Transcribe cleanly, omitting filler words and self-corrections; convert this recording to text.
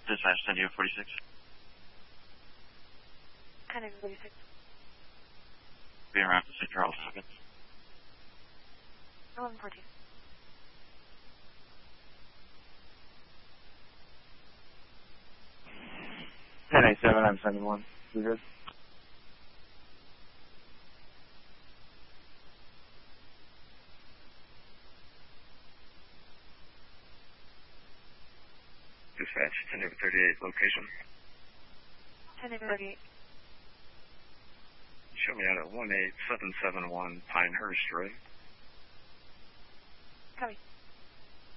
Dispatch, San Diego 46. San Diego 46. Being around to St. Charles Hopkins. 1114. I'm sending one. You good? Dispatch, 1038, location. 1038. Show me out at 18771 Pinehurst Road. Copy.